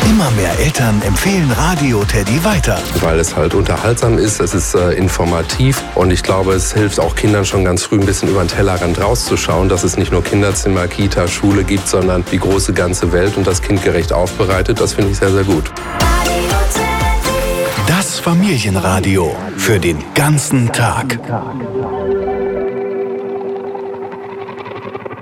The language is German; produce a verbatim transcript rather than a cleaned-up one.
Immer mehr Eltern empfehlen Radio Teddy weiter. Weil es halt unterhaltsam ist, es ist äh, informativ und ich glaube, es hilft auch Kindern schon ganz früh ein bisschen über den Tellerrand rauszuschauen, dass es nicht nur Kinderzimmer, Kita, Schule gibt, sondern die große ganze Welt und das kindgerecht aufbereitet. Das finde ich sehr, sehr gut. Das Familienradio für den ganzen Tag.